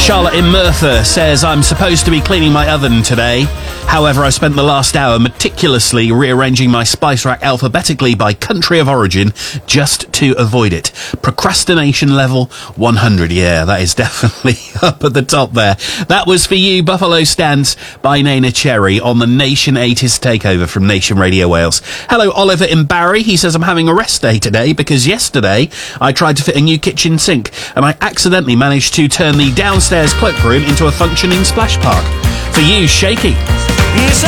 Charlotte in Merthyr says, I'm supposed to be cleaning my oven today. However, I spent the last hour meticulously rearranging my spice rack alphabetically by country of origin just to avoid it. Procrastination level 100. Yeah, that is definitely up at the top there. That was for you, Buffalo Stance by Nana Cherry on the Nation 80s takeover from Nation Radio Wales. Hello, Oliver in Barry. He says, I'm having a rest day today because yesterday I tried to fit a new kitchen sink and I accidentally managed to turn the downstairs cloakroom into a functioning splash park. For you, Shaky.